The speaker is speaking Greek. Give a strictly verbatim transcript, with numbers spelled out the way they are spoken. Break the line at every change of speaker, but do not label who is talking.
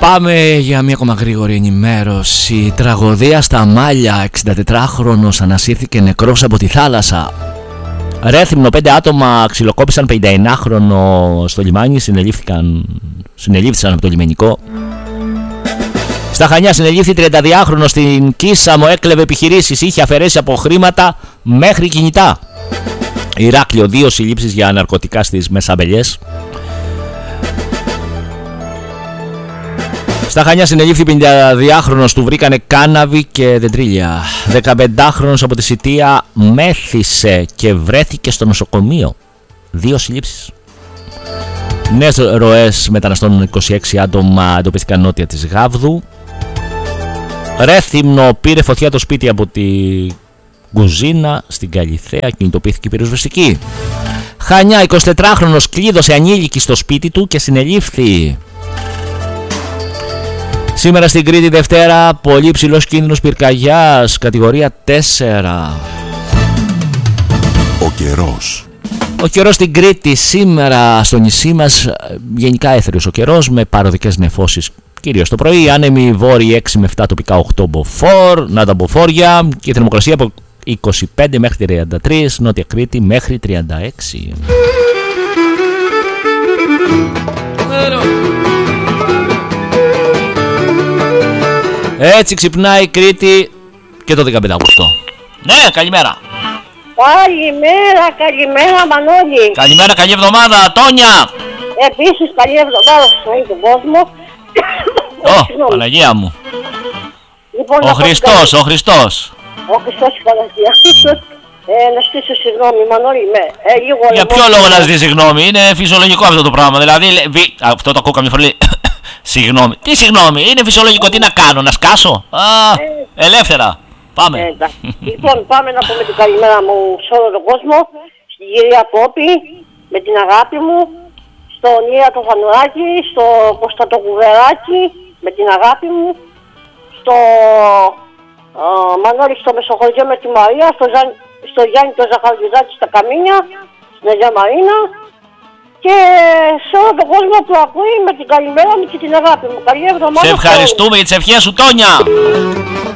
Πάμε για μια ακόμα γρήγορη ενημέρωση. Τραγωδία στα Μάλια. εξηντατετράχρονος ανασύρθηκε νεκρός από τη θάλασσα. Ρέθυμνο, πέντε άτομα ξυλοκόπησαν πενηνταεννάχρονο στο λιμάνι. Συνελήφθηκαν, συνελήφθησαν από το λιμενικό. Στα Χανιά συνελήφθη τριανταδυάχρονος στην Κίσαμο. Έκλεβε επιχειρήσεις. Είχε αφαιρέσει από χρήματα μέχρι κινητά. Ηράκλειο, δύο συλλήψεις για ναρκωτικά στις Μεσαμπελιές. Στα Χανιά συνελήφθη πενηνταδυάχρονος, του βρήκανε κάναβη και δεντρίλια. δεκαπεντάχρονος από τη Σιτία μέθησε και βρέθηκε στο νοσοκομείο. Δύο συλλήψεις. Νέες ροές μεταναστών, είκοσι έξι άτομα εντοπίστηκαν νότια της Γάβδου. Ρέθυμνο, πήρε φωτιά το σπίτι από τη κουζίνα στην Καλιθέα, κινητοποιήθηκε η πυροσβεστική. Χανιά, εικοσιτετράχρονος κλείδωσε ανήλικη στο σπίτι του και συνελήφθη. Σήμερα στην Κρήτη Δευτέρα, πολύ ψηλός κίνδυνος πυρκαγιάς, κατηγορία τέσσερα.
Ο καιρός.
Ο καιρός στην Κρήτη σήμερα στο νησί μας, γενικά έθριος ο καιρός με παροδικές νεφώσεις κυρίως το πρωί. Άνεμοι βόρειοι έξι με επτά, τοπικά οκτώ μποφόρ, νάτα μποφόρια και η θερμοκρασία από είκοσι πέντε μέχρι τριάντα τρία, Νότια Κρήτη μέχρι τριάντα έξι. Έτσι ξυπνάει η Κρήτη και το δεκαπέντε Αυγούστου. Ναι, καλημέρα.
Καλημέρα, καλημέρα Μανώλη.
Καλημέρα, καλή εβδομάδα, Τόνια.
Επίσης καλή εβδομάδα στον όλο τον κόσμο.
Ω, Παναγία μου.
Λοιπόν,
Ο Χριστός, ο Χριστός.
Ο Χριστός η Παναγία. Ε, να στήσω συγγνώμη Μανώλη, με, ε, λίγο...
Για ποιο λόγο να ζητήσει συγγνώμη, είναι φυσιολογικό αυτό το πράγμα. Δηλαδή, βι... αυτό το ακούω καμιά φορά, λέει, συγγνώμη. Τι συγγνώμη, είναι φυσιολογικό, τι να κάνω, να σκάσω. Α, ε, ελεύθερα. Πάμε.
Ε, λοιπόν, πάμε να πούμε την καλημέρα μου σε όλο τον κόσμο. Στην κυρία Πόπη, με την αγάπη μου. Στον Ία το Φανουράκη, στο Κώστα το Κουβεράκη, με την αγάπη μου. Στο α, Μανώλη στο Μεσοχωριό με τη Μαρία. Στο, Ζαν, στο Γιάννη το Ζαχαριουδάκη στα Καμίνια. Στην Αγία Μαρίνα. Και σε όλο τον κόσμο που ακούει, με την καλημέρα μου και την αγάπη μου. Καλή εβδομάδα.
Σε ευχαριστούμε για τις ευχές σου, Τόνια.